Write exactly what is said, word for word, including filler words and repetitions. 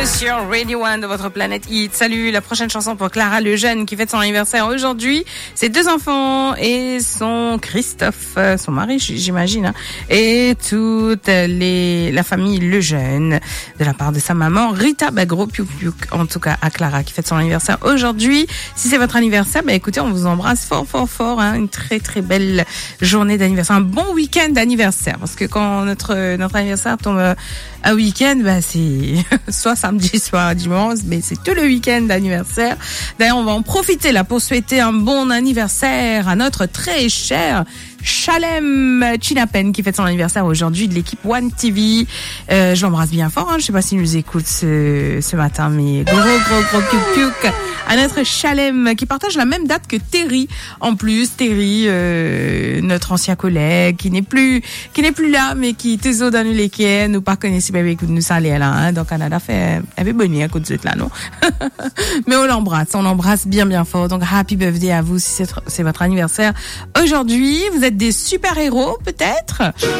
Sur Radio One de votre planète Hit. Salut, la prochaine chanson pour Clara Lejeune qui fête son anniversaire aujourd'hui. Ses deux enfants et son Christophe, son mari, j'imagine, hein, et toute les, la famille Lejeune de la part de sa maman Rita. Bah, gros piou piou, en tout cas à Clara qui fête son anniversaire aujourd'hui. Si c'est votre anniversaire, bah écoutez, on vous embrasse fort fort fort, hein, une très très belle journée d'anniversaire, un bon week-end d'anniversaire, parce que quand notre notre anniversaire tombe un week-end, bah c'est soit samedi, soit dimanche, mais c'est tout le week-end d'anniversaire. D'ailleurs, on va en profiter là pour souhaiter un bon anniversaire à notre très cher Chalem Chinapen qui fête son anniversaire aujourd'hui de l'équipe One T V. Euh, je l'embrasse bien fort, hein. Je sais pas s'il nous écoute ce, ce matin, mais gros gros gros piou piou à notre Chalem qui partage la même date que Terry. En plus, Terry, euh, notre ancien collègue qui n'est plus qui n'est plus là, mais qui était au dans le week-end, nous pas connaissait bébé écoute nous saler là, hein. Donc Canada fait avait bonne écoute de là, non. Mais on l'embrasse, on l'embrasse bien bien fort. Donc happy birthday à vous si c'est, c'est votre anniversaire aujourd'hui. Vous êtes des super-héros, peut-être?